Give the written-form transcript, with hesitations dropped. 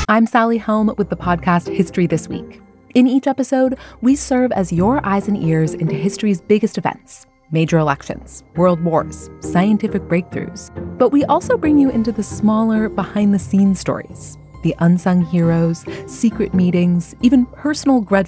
I'm Sally Helm with the podcast History This Week. In each episode, we serve as your eyes and ears into history's biggest events, major elections, world wars, scientific breakthroughs. But we also bring you into the smaller, behind-the-scenes stories, the unsung heroes, secret meetings, even personal grudge